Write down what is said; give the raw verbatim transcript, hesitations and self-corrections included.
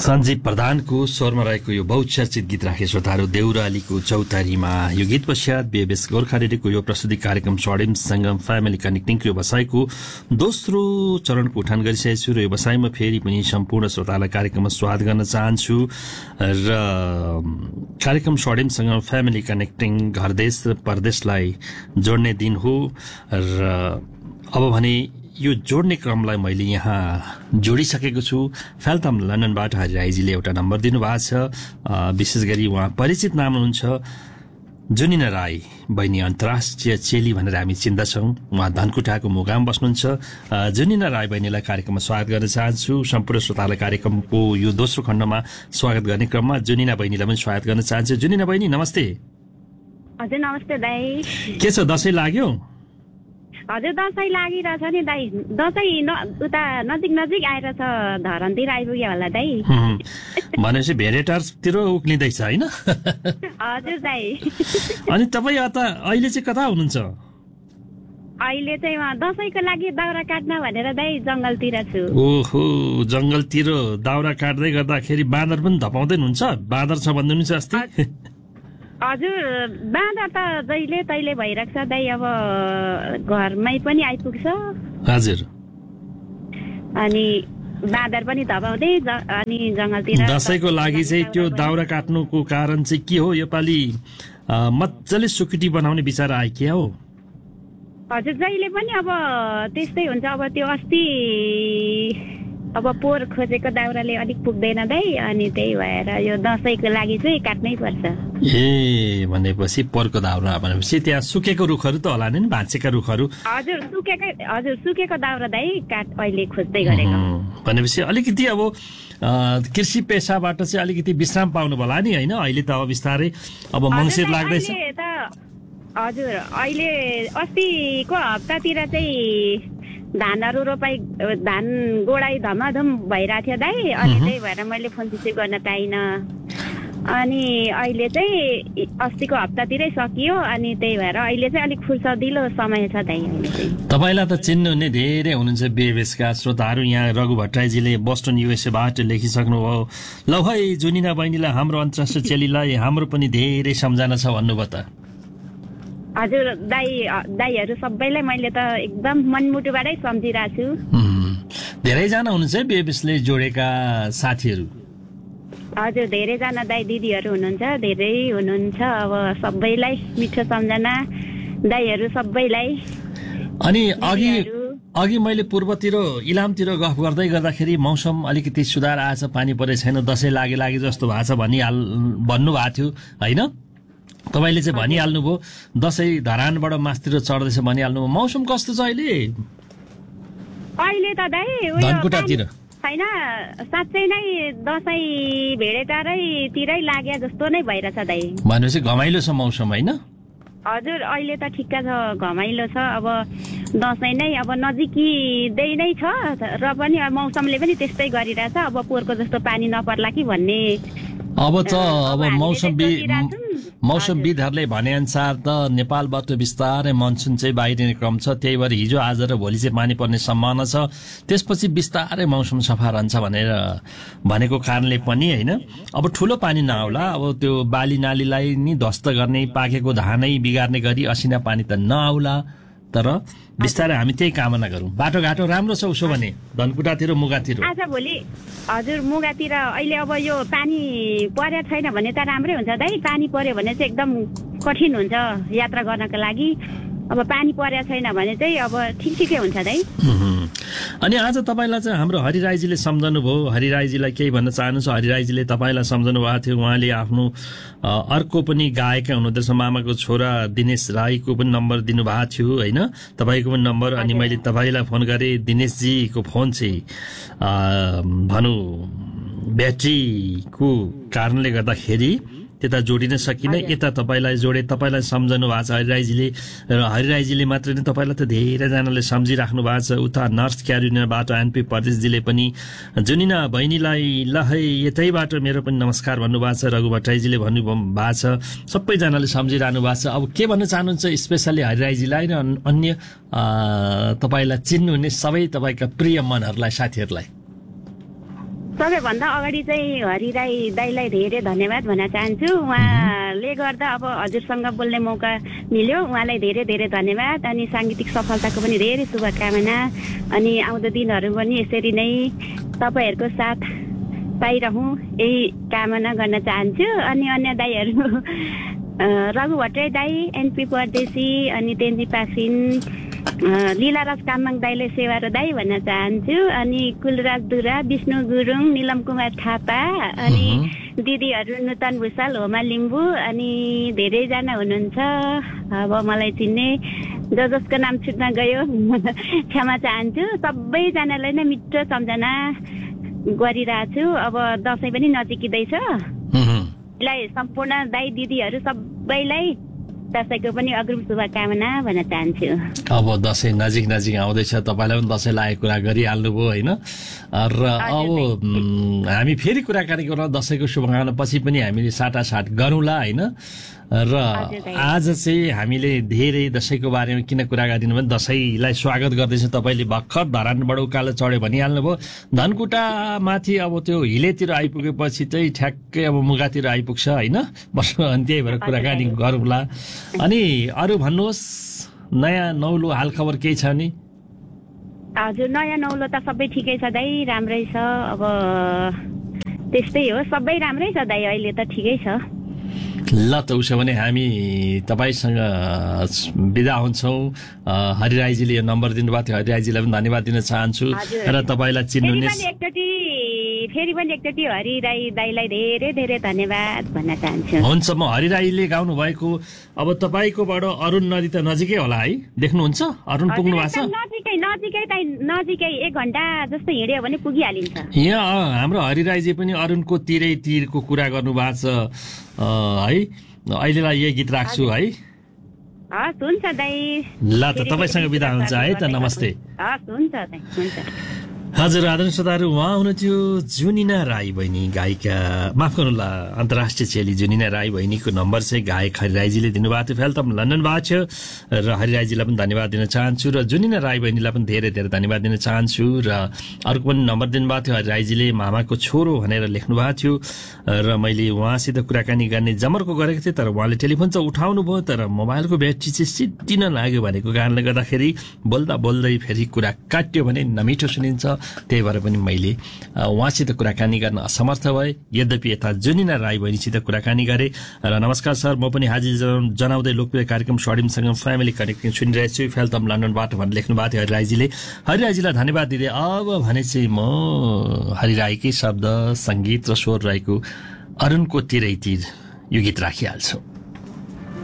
सञ्जीव प्रधानको स्वरमा रहेको यो बहुचर्चित गीत राखे श्रोताहरू देउरालीको चौतारीमा यो गीत पश्चात बेबेस गोर्खा रेडियोको यो प्रस्तुति कार्यक्रम स्वर्णिम संगम फ्यामिली कनेक्टिङको यो बसाइको दोस्रो चरणको उठान गरिसकेको छु र यो बसाइमा फेरि पनि सम्पूर्ण श्रोतालाई कार्यक्रममा स्वागत गर्न चाहन्छु र कार्यक्रम स्वर्णिम संगम फ्यामिली कनेक्टिङ घर देश र परदेशलाई जोड्ने दिन हो र अब भने यो जोड्ने क्रमलाई मैले यहाँ जोडिसकेको छु। फ्याल्थम लन्डनबाट हरि राईजीले एउटा नम्बर दिनुभएको छ। विशेष गरी उहाँ परिचित नाम हुनुहुन्छ जुनिना राई बहिनी अन्तर्राष्ट्रिय चेली भनेर हामी चिन्दछौँ। उहाँ धनकुटाको मुगाम बस्नुहुन्छ। जुनिना राई बहिनीलाई कार्यक्रममा स्वागत गर्न चाहन्छु। सम्पूर्ण श्रोतालाई कार्यक्रमको यो दोस्रो खण्डमा स्वागत गर्ने क्रममा जुनिना बहिनीलाई पनि स्वागत गर्न चाहन्छु। जुनिना बहिनी नमस्ते। हजुर नमस्ते दाई। के छ दशैं लाग्यो? हजुर दसैँ लागिरहेछ नि दाई। दसैँ उता नजिक नजिक आएर छ, धरनतिर आइपुग्यो होला दाई। भनेपछि भेरेटारतिर उक्लिँदैछ होइन? हजुर दाई। अनि तपाईँ अता अहिले चाहिँ कता हुनुहुन्छ? अहिले चाहिँ दसैँको लागि दाउरा काट्न भनेर दाई जंगलतिर छु। ओहो, जंगलतिर दाउरा काट्दै गर्दाखेरि बाँदर पनि धपाउँदैन हुन्छ? बाँदर छ भन्दै हुनुहुन्छ अस्ति? हजुर बाँदर त जहिले तैले भइरहेको छ दाई। अब घरमै पनि आइपुग्छ। हजुर। अनि बाँदर पनि धपाउँदै अनि जंगलतिर। दसैँको लागि चाहिँ त्यो दाउरा काट्नुको कारण चाहिँ के हो? योपालि मजाले सुकुटी बनाउने विचार आयो के हो? हजुर जहिले पनि अब त्यस्तै हुन्छ। अब त्यो अस्ति अब पोहोर खोजेको दाउराले अलिक पुग्दैन दाई, अनि त्यही भएर यो दसैँको लागि चाहिँ काट्नै पर्छ। ए भनेपछि पोहोरको दाउरा भनेपछि त्यहाँ सुकेको रुखहरू त होला नि, भाँचेका रुखहरू? हजुर सुकेकै, हजुर सुकेको दाउरा दाई काट अहिले खोज्दै गरेको। भनेपछि अलिकति अब कृषि पेसाबाट चाहिँ अलिकति विश्राम पाउनु होला नि होइन? अहिले त अब बिस्तारै अब मङ्सिर लाग्दैछ। हजुर अहिले अस्तिको हप्तातिर चाहिँ धानहरू रोपाई, धान गोडाई धमाधम भइरहेको थियो दाई। अनि त्यही भएर मैले फोन रिसिभ गर्न पाइनँ। अनि अहिले चाहिँ अस्तिको हप्तातिरै सकियो। अनि त्यही भएर अहिले चाहिँ अलिक फुर्सदिलो समय छ दाई अहिले चाहिँ। तपाईँलाई त चिन्नुहुने धेरै हुनुहुन्छ बेबेसका श्रोताहरू। यहाँ रघु भट्टराईजीले बोस्टन युएसएबाट लेखिसक्नुभयो, लौ है जुनिना बहिनीलाई हाम्रो अन्तर्राष्ट्रिय चेलीलाई हाम्रो पनि धेरै सम्झना छ भन्नुभयो त। हजुर दाई, दाईहरू सबैलाई मैले त एकदम मनमुटुबाटै सम्झिरहेको छु। धेरैजना हुनुहुन्छ बेबेसले जोडेका साथीहरू? हजुर धेरैजना दाई दिदीहरू हुनुहुन्छ, धेरै हुनुहुन्छ। अब सबैलाई मिठो सम्झना दाईहरू सबैलाई। अनि अघि अघि मैले पूर्वतिर इलामतिर गफ गर्दै गर्दाखेरि मौसम अलिकति सुधार आएछ, पानी परे छैन, दसैँ लागे लागे जस्तो भएको छ भनिहाल भन्नुभएको थियो होइन? तपाईँले चाहिँ भनिहाल्नुभयो दसैँ धरानबाट मासतिर चढ्दैछ भनिहाल्नुभयो। मौसम कस्तो छ अहिले? अहिले त दाई धनकुटातिर छैन, साँच्चै नै दसैँ भेडेटारैतिरै लागे जस्तो नै भइरहेछ दाई। भनेपछि घमाइलो छ मौसम होइन? हजुर अहिले त ठिक्क छ, घमाइलो छ। अब दसैँ नै अब नजिकै नै छ र पनि मौसमले पनि त्यस्तै गरिरहेछ। अब पोहोरको जस्तो पानी नपर्ला कि भन्ने अब त अब मौसमविद मौसमविदहरूले भनेअनुसार त नेपालबाट बिस्तारै मनसुन चाहिँ बाहिरिने क्रम छ। त्यही भएर हिजो आज र भोलि चाहिँ पानी पर्ने सम्भावना छ। त्यसपछि बिस्तारै मौसम सफा रहन्छ भनेर भनेको कारणले पनि होइन अब ठुलो पानी नआउला। अब त्यो बाली नालीलाई नि ध्वस्त गर्ने, पाकेको धानै बिगार्ने गरी असिना पानी त नआउला। तर बिस्तारै हामी त्यही कामना गरौँ। बाटोघाटो राम्रो छ उसो भने धनकुटातिर मुगातिर? आज भोलि हजुर मुगातिर अहिले अब यो पानी परेको छैन भने त राम्रै हुन्छ दाई। पानी पर्यो भने चाहिँ एकदम कठिन हुन्छ यात्रा गर्नको लागि। अब पानी परेको छैन भने चाहिँ अब ठिक ठिकै हुन्छ दाई। अनि आज तपाईँलाई चाहिँ हाम्रो हरि राईजीले सम्झनु भयो। हरि राईजीलाई केही भन्न चाहनुहुन्छ? हरि राईजीले तपाईँलाई सम्झनु भएको थियो। उहाँले आफ्नो अर्को पनि गायक हुनुहुँदो रहेछ, मामाको छोरा दिनेश राईको पनि नम्बर दिनुभएको थियो होइन? तपाईँको पनि नम्बर। अनि मैले तपाईँलाई फोन गरेँ। दिनेशजीको फोन चाहिँ भनौँ ब्याट्रीको कारणले गर्दाखेरि त्यता जोडिन सकिनँ, यता तपाईँलाई जोडे। तपाईँलाई सम्झनु भएको छ हरिराईजीले, र हरिराईजीले मात्रै नै तपाईँलाई त धेरैजनाले सम्झिराख्नु भएको छ। उता नर्थ क्यारोलिनाबाट एनपी परदेशजीले पनि जुनिना बहिनीलाई ल है यतैबाट मेरो पनि नमस्कार भन्नुभएको छ। रघु भट्टराईजीले भन्नुभएको छ। सबैजनाले सम्झिरहनु भएको छ। अब के भन्न चाहनुहुन्छ स्पेसली हरिराईजीलाई र अन्य तपाईँलाई चिन्नुहुने सबै तपाईँका प्रिय मनहरूलाई, साथीहरूलाई? सबैभन्दा अगाडि चाहिँ हरि राई दाईलाई धेरै धन्यवाद भन्न चाहन्छु। उहाँले गर्दा अब हजुरसँग बोल्ने मौका मिल्यो, उहाँलाई धेरै धेरै धन्यवाद। अनि साङ्गीतिक सफलताको पनि धेरै शुभकामना। अनि आउँदो दिनहरू पनि यसरी नै तपाईँहरूको साथ पाइरहँ यही कामना गर्न चाहन्छु। अनि अन्य दाईहरू रघु भट्टराई दाई, एनपी परदेशी, अनि तेन्जी पासिन, लीलाराज कामङ दाईले सेवारो दाई भन्न चाहन्छु। अनि कुलराज दुरा, विष्णु गुरुङ, निलम कुमार थापा, अनि दिदीहरू नुतन भुषाल, होमा लिम्बू, अनि धेरैजना हुनुहुन्छ अब मलाई चिन्ने। ज जसको नाम छुट्न गयो क्षमा चाहन्छु। सबैजनालाई नै मिठो सम्झना गरिरहेको छु। अब दसैँ पनि नजिकिँदैछ, सम्पूर्ण दाई दिदीहरू सबैलाई दसैँको पनि अग्रिम शुभकामना भन्न चाहन्छु। अब दसैँ नजिक नजिक आउँदैछ, तपाईँलाई पनि दसैँ लागेको कुरा गरिहाल्नुभयो होइन। र अब हामी फेरि कुराकानी गरौँ दसैँको शुभकामना पछि पनि हामीले साटासाट गरौँला होइन। र आज चाहिँ हामीले धेरै दसैँको बारेमा किन कुरा गरिदिनु भने दसैँलाई स्वागत गर्दैछ। तपाईँले भर्खर धरानबाट उकालो चढ्यो भनिहाल्नुभयो। धनकुटामाथि अब त्यो हिलेतिर आइपुगेपछि चाहिँ ठ्याक्कै अब मुगातिर आइपुग्छ होइन। वर्ष अन्त्य भएर कुराकानी गरौँला। अनि अरू भन्नुहोस्, नयाँ नौलो हालखबर केही छ नि? हजुर, नयाँ नौलो त सबै ठिकै छ दाई, राम्रै छ। अब त्यस्तै हो, सबै राम्रै छ दाई, अहिले त ठिकै छ। ल त उसो भने हामी तपाईँसँग बिदा हुन्छौँ। हरिराईजीले यो नम्बर दिनुभएको थियो, हरिराईजीलाई पनि धन्यवाद दिन चाहन्छु। र तपाईँलाई चिन्नुहुने फेरि पनि एकचोटि हरिराई दाईलाई धेरै धेरै धन्यवाद भन्न चाहन्छु। हुन्छ, म हरिराईले गाउनु भएको अब तपाईँकोबाट अरुण नदी त नजिकै होला है, देख्नुहुन्छ अरुण पुग्नु भएको छ? नजिकै नजिकै नजिकै एक घन्टा जस्तो हिँड्यो भने पुगिहालिन्छ। यहाँ हाम्रो हरिराईजी पनि अरुणको तिरै तिरको कुरा गर्नु भएको छ है। अहिलेलाई यही गीत राख्छु है। हस्, हुन्छ दाई। ल त तपाईँसँग बिदा हुन्छ है त, नमस्ते। हस्, हुन्छ दाई, हुन्छ। हजुर आदरणीय श्रोताहरू, उहाँ हुनुहुन्थ्यो जुनिना राई बहिनी, गायिका, माफ गर्नुहोला अन्तर्राष्ट्रिय चेली जुनिना राई बहिनीको नम्बर चाहिँ गायक हरिराईजीले दिनुभएको थियो। फेलतम लन्डन भएको थियो र हरिराईजीलाई पनि धन्यवाद दिन चाहन्छु र जुनिना राई बहिनीलाई पनि धेरै धेरै धन्यवाद दिन चाहन्छु। र अर्को पनि नम्बर दिनुभएको थियो हरिराईजीले, मामाको छोरो भनेर लेख्नु भएको थियो र मैले उहाँसित कुराकानी गर्ने जमर्को गरेको थिएँ, तर उहाँले टेलिफोन चाहिँ उठाउनु भयो, तर मोबाइलको ब्याट्री चाहिँ सिद्धिन लाग्यो भनेको कारणले गर्दाखेरि बोल्दा बोल्दै फेरि कुरा काट्यो भने नमिठो सुनिन्छ। त्यही भएर पनि मैले उहाँसित कुराकानी गर्न असमर्थ भए। यद्यपि यता जुनिना राई बहिनीसित कुराकानी गरेँ र नमस्कार सर, म पनि हाजिर जनाउँदै लोकप्रिय कार्यक्रम स्वर्णिमसँग फ्यामिली कनेक्टिङ सुनिरहेको छु फेलतम लन्डनबाट भनेर लेख्नु भएको थियो हरिराईजीले। हरिराईजीलाई धन्यवाद दिँदै अब भने चाहिँ म हरिराईकै शब्द, सङ्गीत र स्वर रहेको अरुणको तिरै तिर यो गीत राखिहाल्छु।